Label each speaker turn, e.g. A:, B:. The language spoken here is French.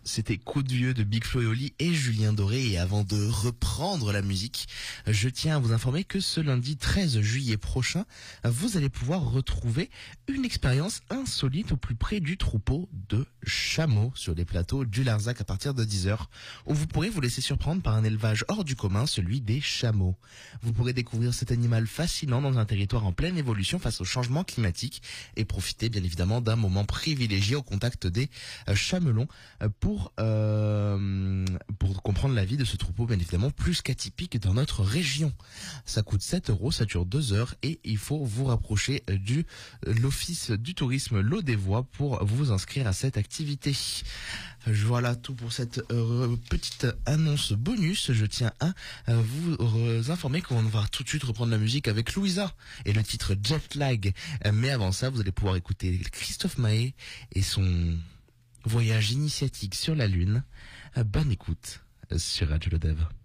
A: C'était Coup de vieux de Big Flo et Oli et Julien Doré. Et avant de reprendre la musique, je tiens à vous informer que ce lundi 13 juillet prochain, vous allez pouvoir retrouver une expérience insolite au plus près du troupeau de chameaux sur les plateaux du Larzac à partir de 10h, où vous pourrez vous laisser surprendre par un élevage hors du commun, celui des chameaux. Vous pourrez découvrir cet animal fascinant dans un territoire en pleine évolution face au changement climatique et profiter bien évidemment d'un moment privilégié au contact des chamelons pour comprendre la vie de ce troupeau, bien évidemment plus qu'atypique dans notre région. Ça coûte 7 €, ça dure 2 heures et il faut vous rapprocher de l'Office du tourisme L'Eau des Voies pour vous inscrire à cette activité. Voilà tout pour cette petite annonce bonus. Je tiens à vous informer qu'on va tout de suite reprendre la musique avec Louisa et le titre Jet Lag. Mais avant ça, vous allez pouvoir écouter Christophe Maé et son voyage initiatique sur la Lune. Bonne écoute sur Radio Le Dev.